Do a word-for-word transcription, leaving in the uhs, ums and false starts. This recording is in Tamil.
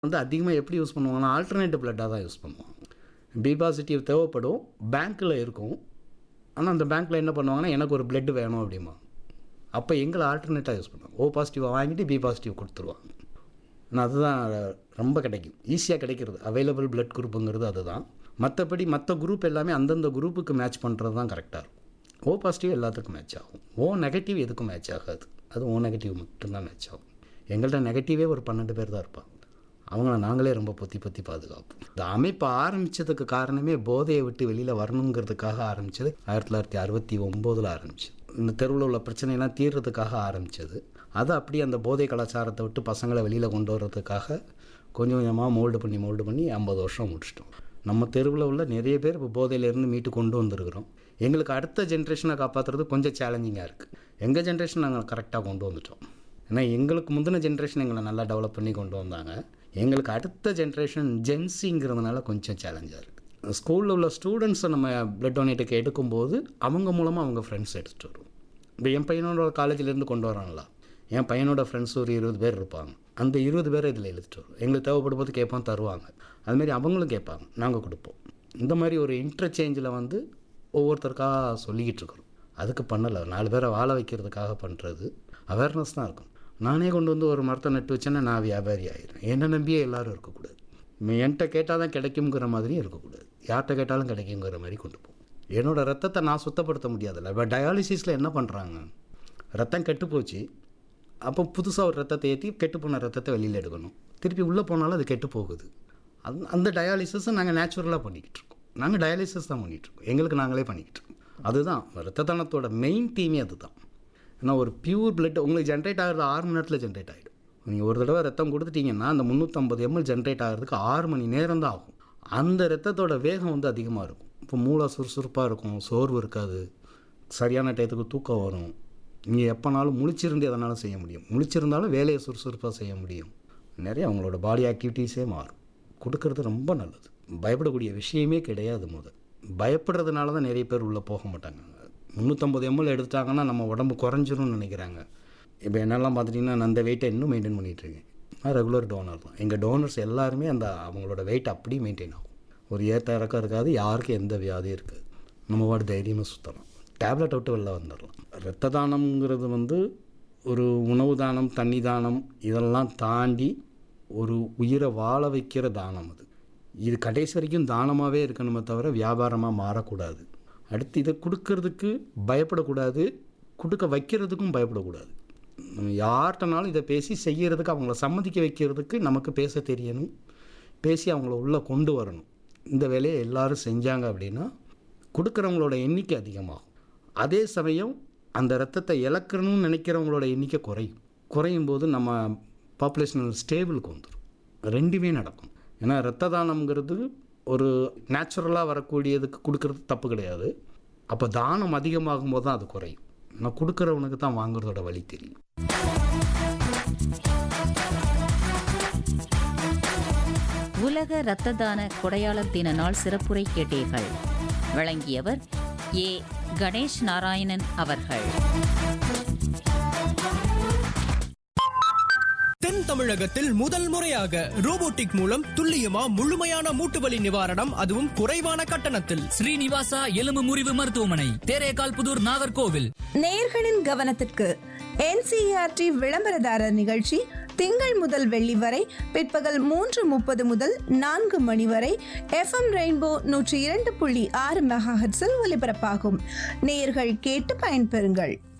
வந்து அதிகமாக எப்படி யூஸ் பண்ணுவாங்கன்னா ஆல்டர்னேட்டிவ் பிளட்டாக தான் யூஸ் பண்ணுவாங்க. பி பாசிட்டிவ் தேவைப்படும், பேங்க்கில் இருக்கும். ஆனால் அந்த பேங்க்கில் என்ன பண்ணுவாங்கன்னா எனக்கு ஒரு பிளட் வேணும் அப்படிமா. அப்போ எங்களை ஆல்டர்னேட்டாக யூஸ் பண்ணுவாங்க. ஓ பாசிட்டிவாக வாங்கிட்டு பி பாசிட்டிவ் கொடுத்துருவாங்க. ஆனால் அதுதான் ரொம்ப கிடைக்கும், ஈஸியாக கிடைக்கிறது. அவைலபிள் பிளட் குரூப்புங்கிறது அதுதான். மற்றபடி மற்ற குரூப் எல்லாமே அந்தந்த குரூப்புக்கு மேட்ச் பண்ணுறது தான் கரெக்டாக இருக்கும். ஓ பாசிட்டிவ் எல்லாத்துக்கும் மேட்ச் ஆகும், ஓ நெகட்டிவ் எதுக்கும் மேட்ச் ஆகாது. அது ஓ நெகட்டிவ் மட்டும்தான் மேட்ச் ஆகும். எங்கள்கிட்ட நெகட்டிவே ஒரு பன்னெண்டு பேர் தான் இருப்பாங்க. அவங்கள நாங்களே ரொம்ப பொத்தி பொத்தி பாதுகாப்போம். இந்த அமைப்பு ஆரம்பித்ததுக்கு காரணமே போதையை விட்டு வெளியில் வரணுங்கிறதுக்காக ஆரம்பித்தது. ஆயிரத்தி தொள்ளாயிரத்தி அறுபத்தி ஒம்போதில் ஆரம்பிச்சது. இந்த தெருவில் உள்ள பிரச்சனையெல்லாம் தீர்றதுக்காக ஆரம்பித்தது. அது அப்படியே அந்த போதை கலாச்சாரத்தை விட்டு பசங்களை வெளியில் கொண்டு வர்றதுக்காக கொஞ்சம் கொஞ்சமாக மோல்டு பண்ணி மோல்டு பண்ணி ஐம்பது வருஷம் முடிச்சிட்டோம். நம்ம தெருவில் உள்ள நிறைய பேர் இப்போ போதையிலேருந்து மீட்டு கொண்டு வந்துருக்குறோம். எங்களுக்கு அடுத்த ஜென்ரேஷனை காப்பாற்றுறது கொஞ்சம் சேலஞ்சிங்காக இருக்குது. எங்கள் ஜென்ரேஷன் நாங்கள் கரெக்டாக கொண்டு வந்துட்டோம். ஏன்னா எங்களுக்கு முந்தின ஜென்ரேஷன் எங்களை நல்லா டெவலப் பண்ணி கொண்டு வந்தாங்க. எங்களுக்கு அடுத்த ஜென்ரேஷன் ஜென்சிங்கிறதுனால கொஞ்சம் சேலஞ்சாக இருக்குது. ஸ்கூலில் உள்ள ஸ்டூடெண்ட்ஸை நம்ம பிளட் டொனேட்டுக்கு எடுக்கும்போது அவங்க மூலமாக அவங்க ஃப்ரெண்ட்ஸ் எடுத்துகிட்டு வருவோம். இப்போ என் பையனோட காலேஜிலேருந்து கொண்டு வராங்களா, என் பையனோட ஃப்ரெண்ட்ஸ் ஒரு இருபது பேர் இருப்பாங்க. அந்த இருபது பேரை இதில் எழுதிட்டு வரும். எங்களுக்கு தேவைப்படும் போது கேட்போம், தருவாங்க. அதுமாரி அவங்களும் கேட்பாங்க, நாங்கள் கொடுப்போம். இந்த மாதிரி ஒரு இன்டர்சேஞ்சில் வந்து ஒவ்வொருத்தருக்காக சொல்லிக்கிட்டு இருக்கிறோம். அதுக்கு பண்ணலை, நாலு பேரை வாழ வைக்கிறதுக்காக பண்ணுறது. அவேர்னஸ் தான் இருக்கும். நானே கொண்டு வந்து ஒரு மரத்தை நட்டு வச்சேன்னா நான் வியாபாரி ஆகிடுறேன். என்னை நம்பியே எல்லோரும் இருக்கக்கூடாது. என்கிட்ட கேட்டால் தான் கிடைக்குங்கிற மாதிரியும் இருக்கக்கூடாது. யார்கிட்ட கேட்டாலும் கிடைக்குங்கிற மாதிரி கொண்டு போகும். என்னோடய ரத்தத்தை நான் சுத்தப்படுத்த முடியாதுல்ல. இப்போ டயாலிசிஸில் என்ன பண்ணுறாங்க, ரத்தம் கெட்டு போச்சு, அப்போ புதுசாக ஒரு ரத்தத்தை ஏற்றி கெட்டு போன ரத்தத்தை வெளியில் எடுக்கணும். திருப்பி உள்ளே போனாலும் அது கெட்டு போகுது. அந் அந்த டயாலிசிஸை நாங்கள் நேச்சுரலாக பண்ணிக்கிட்டு இருக்கோம். நாங்கள் டயாலிசிஸ் தான் பண்ணிகிட்ருக்கோம், எங்களுக்கு நாங்களே பண்ணிக்கிட்டு இருக்கோம். அதுதான் ரத்த தானத்தோட மெயின் தீமே அதுதான். ஏன்னா ஒரு பியூர் பிளட் உங்களுக்கு ஜென்ரேட் ஆகிறது ஆறு மணி நேரத்தில் ஜென்ரேட் ஆகிடும். நீங்கள் ஒரு தடவை ரத்தம் கொடுத்துட்டிங்கன்னா அந்த முந்நூற்றம்பது எம்எல் ஜென்ரேட் ஆகிறதுக்கு ஆறு மணி நேரம் தான் ஆகும். அந்த ரத்தத்தோட வேகம் வந்து அதிகமாக இருக்கும். இப்போ மூளை சுறுசுறுப்பாக இருக்கும், சோர்வு இருக்காது, சரியான டயத்துக்கு தூக்கம் வரும். நீங்கள் எப்போனாலும் முழிச்சிருந்து எதனாலும் செய்ய முடியும், முழிச்சிருந்தாலும் வேலையை சுறுசுறுப்பாக செய்ய முடியும். நிறைய அவங்களோட பாடி ஆக்டிவிட்டீஸே மாறும். கொடுக்கறது ரொம்ப நல்லது. பயப்படக்கூடிய விஷயமே கிடையாது. முதல் பயப்படுறதுனால தான் நிறைய பேர் உள்ளே போக மாட்டாங்க. முந்நூற்றம்பது எம்எல் எடுத்துட்டாங்கன்னா நம்ம உடம்பு குறைஞ்சிரும்னு நினைக்கிறாங்க. இப்போ என்னெல்லாம் பார்த்துட்டிங்கன்னா நான் அந்த வெயிட்டை இன்னும் மெயின்டைன் பண்ணிகிட்ருக்கேன். நான் ரெகுலர் டோனர் தான். எங்கள் டோனர்ஸ் எல்லாருமே அந்த அவங்களோட வெயிட் அப்படியே மெயின்டைன் ஆகும். ஒரு ஏற்ற இறக்கம் இருக்காது, யாருக்கும் எந்த வியாதியும் இருக்காது. நம்ம வாடு தைரியமாக சுற்றலாம், டேப்லெட் விட்டு வெளில வந்துடலாம். இரத்த தானம்ங்கிறது வந்து ஒரு உணவு தானம், தண்ணி தானம் இதெல்லாம் தாண்டி ஒரு உயிரை வாழ வைக்கிற தானம். அது இது கடைசி வரைக்கும் தானமாகவே இருக்கணுமே தவிர வியாபாரமாக மாறக்கூடாது. அடுத்து இதை கொடுக்கறதுக்கு பயப்படக்கூடாது, கொடுக்க வைக்கிறதுக்கும் பயப்படக்கூடாது. நம்ம யார்கிட்டனாலும் இதை பேசி செய்கிறதுக்கு, அவங்கள சம்மதிக்க வைக்கிறதுக்கு நமக்கு பேச தெரியணும், பேசி அவங்கள உள்ளே கொண்டு வரணும். இந்த வேலையை எல்லோரும் செஞ்சாங்க அப்படின்னா கொடுக்குறவங்களோட எண்ணிக்கை அதிகமாகும். அதே சமயம் அந்த ரத்தத்தை இழக்கணும்னு நினைக்கிறவங்களோட எண்ணிக்கை குறையும். குறையும் போது நம்ம பாப்புலேஷனல் ஸ்டேபிளுக்கு வந்துடும். ரெண்டுமே நடக்கும். ஏன்னா இரத்த தானம்ங்கிறது ஒரு நேச்சுரலாக வரக்கூடியதுக்கு கொடுக்கறது தப்பு கிடையாது. அப்போ தானம் அதிகமாகும் போது தான் அது குறையும். நான் கொடுக்குறவனுக்கு தான் வாங்குறதோட வழி தெரியும். உலக இரத்த தான கொடையாளர் தின நாள் சிறப்புரை கேட்டீர்கள். வழங்கியவர் ஏ கணேஷ் நாராயணன் அவர்கள். தென் தமிழகத்தில் முதல் முறையாக ரோபோட்டிக் மூலம் துல்லியமா முழுமையான மூட்டுவலி நிவாரணம், அதுவும் குறைவான கட்டணத்தில். ஸ்ரீனிவாசா எலும்பு முறிவு மருத்துவமனை, தேரேகால் புதூர், நாகர்கோவில். நேயர்களின் கவனத்திற்கு என்சிஇஆர்டி விளம்பரதாரர் நிகழ்ச்சி திங்கள் முதல் வெள்ளி வரை பிற்பகல் மூன்று முப்பது முதல் நான்கு மணி வரை எஃப்எம் ரெயின்போ நூற்றி இரண்டு புள்ளி ஆறு மெகாஹெர்ட்ஸில் ஒலிபரப்பாகும். நேயர்கள் கேட்டு பயன்பெறுங்கள்.